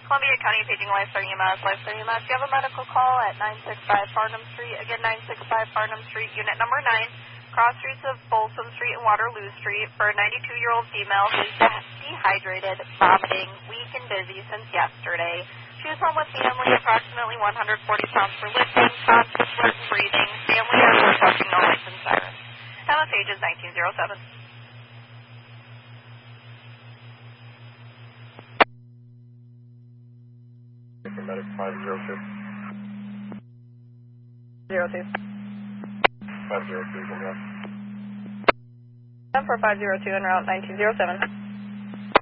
Columbia County Paging Lifestar EMS. Lifestar EMS, you have a medical call at 965 Farnham Street. Again, 965 Farnham Street, unit number 9, cross streets of Folsom Street and Waterloo Street for a 92-year-old female who is dehydrated, vomiting, weak and dizzy since yesterday. She was home with family, approximately 140 pounds for lifting, conscious, alert, and breathing. Family has requesting no lights and sirens. Time page is 1907. Medic 502. 02. 502, go ahead. 10 for 502 en route 1907.